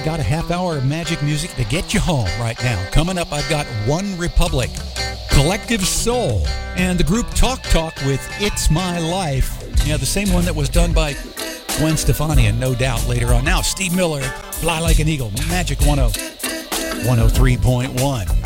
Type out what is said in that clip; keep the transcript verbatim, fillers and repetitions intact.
got a half hour of magic music to get you home right now. Coming up, I've got One Republic, Collective Soul, and the group Talk Talk with It's My Life. Yeah, the same one that was done by Gwen Stefani, and no doubt later on. Now, Steve Miller, Fly Like an Eagle, Magic one oh three point one.